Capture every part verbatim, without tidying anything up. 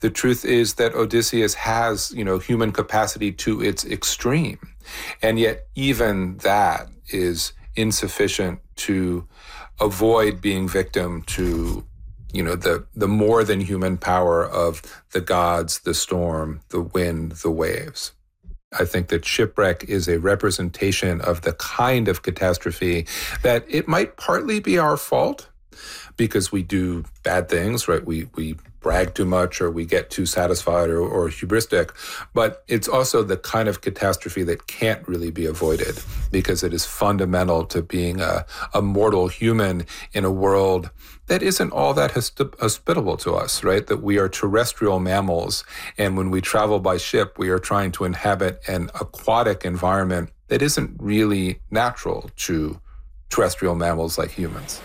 The truth is that Odysseus has, you know, human capacity to its extreme. And yet even that is insufficient to avoid being victim to, you know, the, the more than human power of the gods, the storm, the wind, the waves. I think that shipwreck is a representation of the kind of catastrophe that it might partly be our fault because we do bad things, right? We we brag too much or we get too satisfied or, or hubristic, but it's also the kind of catastrophe that can't really be avoided because it is fundamental to being a, a mortal human in a world that isn't all that hospitable to us, right? That we are terrestrial mammals, and when we travel by ship, we are trying to inhabit an aquatic environment that isn't really natural to terrestrial mammals like humans.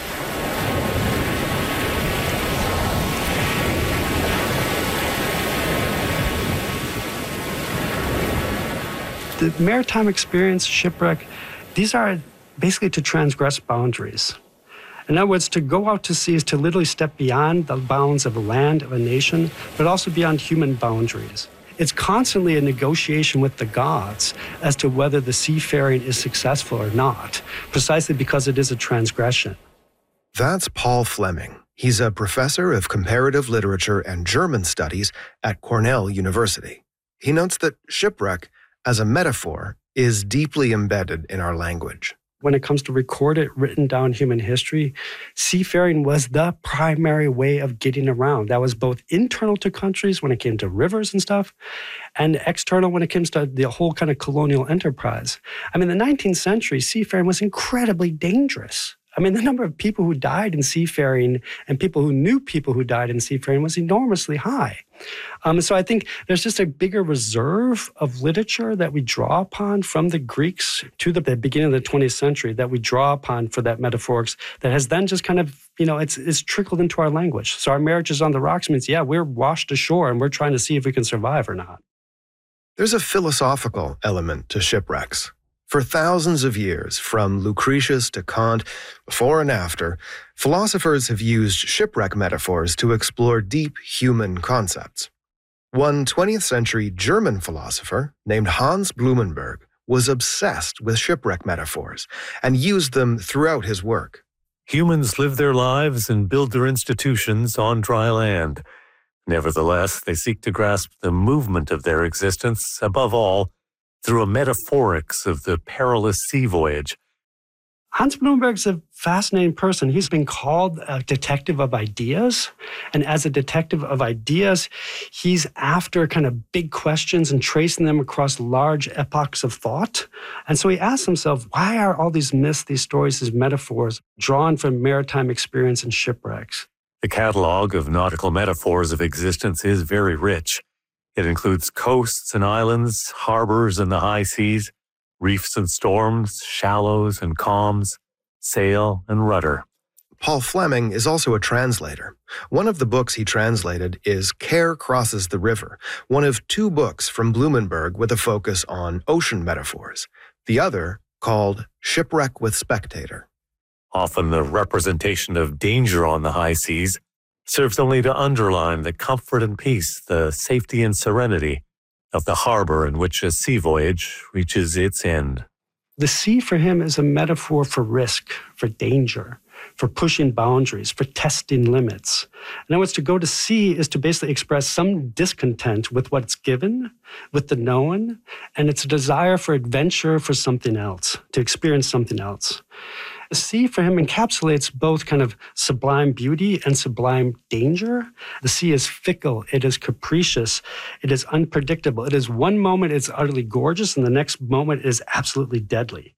The maritime experience, shipwreck, these are basically to transgress boundaries. In other words, to go out to sea is to literally step beyond the bounds of a land, of a nation, but also beyond human boundaries. It's constantly a negotiation with the gods as to whether the seafaring is successful or not, precisely because it is a transgression. That's Paul Fleming. He's a professor of comparative literature and German studies at Cornell University. He notes that shipwreck, as a metaphor, is deeply embedded in our language. When it comes to recorded, written down human history, seafaring was the primary way of getting around. That was both internal to countries when it came to rivers and stuff, and external when it comes to the whole kind of colonial enterprise. I mean, the nineteenth century, seafaring was incredibly dangerous. I mean, the number of people who died in seafaring and people who knew people who died in seafaring was enormously high. Um, so I think there's just a bigger reserve of literature that we draw upon from the Greeks to the, the beginning of the twentieth century that we draw upon for that metaphorics that has then just kind of, you know, it's, it's trickled into our language. So our marriage is on the rocks means, yeah, we're washed ashore and we're trying to see if we can survive or not. There's a philosophical element to shipwrecks. For thousands of years, from Lucretius to Kant, before and after, philosophers have used shipwreck metaphors to explore deep human concepts. One twentieth century German philosopher named Hans Blumenberg was obsessed with shipwreck metaphors and used them throughout his work. Humans live their lives and build their institutions on dry land. Nevertheless, they seek to grasp the movement of their existence, above all, through a metaphorics of the perilous sea voyage. Hans Blumenberg's a fascinating person. He's been called a detective of ideas. And as a detective of ideas, he's after kind of big questions and tracing them across large epochs of thought. And so he asks himself, why are all these myths, these stories, these metaphors drawn from maritime experience and shipwrecks? The catalog of nautical metaphors of existence is very rich. It includes coasts and islands, harbors and the high seas, reefs and storms, shallows and calms, sail and rudder. Paul Fleming is also a translator. One of the books he translated is Care Crosses the River, one of two books from Blumenberg with a focus on ocean metaphors. The other, called Shipwreck with Spectator. Often the representation of danger on the high seas serves only to underline the comfort and peace, the safety and serenity of the harbor in which a sea voyage reaches its end. The sea for him is a metaphor for risk, for danger, for pushing boundaries, for testing limits. In other words, to go to sea is to basically express some discontent with what's given, with the known, and it's a desire for adventure, for something else, to experience something else. The sea for him encapsulates both kind of sublime beauty and sublime danger. The sea is fickle, it is capricious, it is unpredictable. It is one moment it's utterly gorgeous and the next moment it is absolutely deadly.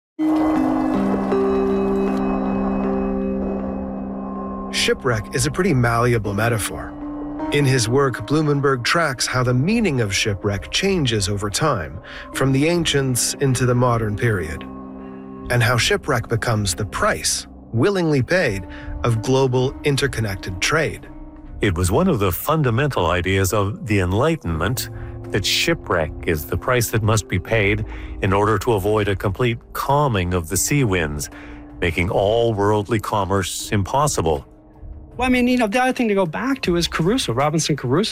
Shipwreck is a pretty malleable metaphor. In his work, Blumenberg tracks how the meaning of shipwreck changes over time, from the ancients into the modern period, and how shipwreck becomes the price, willingly paid, of global interconnected trade. It was one of the fundamental ideas of the Enlightenment that shipwreck is the price that must be paid in order to avoid a complete calming of the sea winds, making all worldly commerce impossible. Well, I mean, you know, the other thing to go back to is Crusoe, Robinson Crusoe.